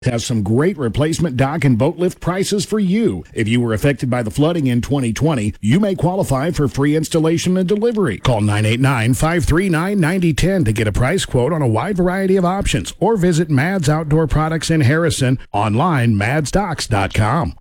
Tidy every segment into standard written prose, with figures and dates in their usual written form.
Has some great replacement dock and boat lift prices for you. If you were affected by the flooding in 2020, you may qualify for free installation and delivery. Call 989-539-9010 to get a price quote on a wide variety of options, or visit Mads Outdoor Products in Harrison, online madsdocks.com.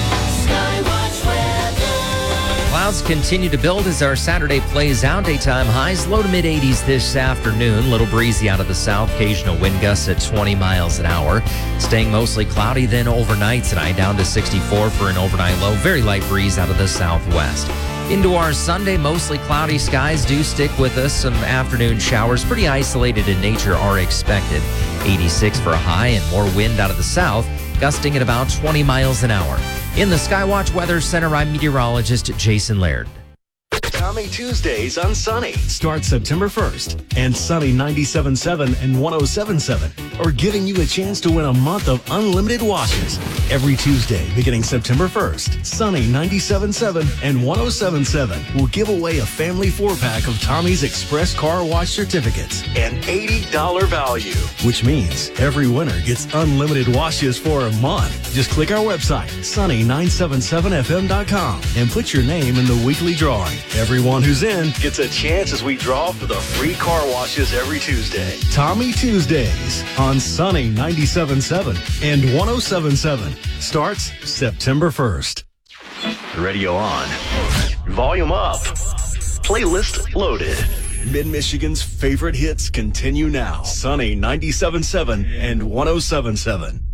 Clouds continue to build as our Saturday plays out. Daytime highs low to mid 80s this afternoon. Little breezy out of the south. Occasional wind gusts at 20 miles an hour. Staying mostly cloudy then overnight tonight, down to 64 for an overnight low. Very light breeze out of the southwest. Into our Sunday, mostly cloudy skies do stick with us. Some afternoon showers, pretty isolated in nature, are expected. 86 for a high and more wind out of the south, gusting at about 20 miles an hour. In the Skywatch Weather Center, I'm meteorologist Jason Laird. Tommy Tuesdays on Sunny. Start September 1st, and Sunny 97.7 and 107.7 are giving you a chance to win a month of unlimited washes. Every Tuesday, beginning September 1st, Sunny 97.7 and 107.7 will give away a family 4-pack of Tommy's Express Car Wash certificates, an $80 value, which means every winner gets unlimited washes for a month. Just click our website, sunny977fm.com, and put your name in the weekly drawing. Everyone who's in gets a chance as we draw for the free car washes every Tuesday. Tommy Tuesdays on Sunny 97.7 and 107.7 starts September 1st. Radio on. Volume up. Playlist loaded. Mid-Michigan's favorite hits continue now. Sunny 97.7 and 107.7.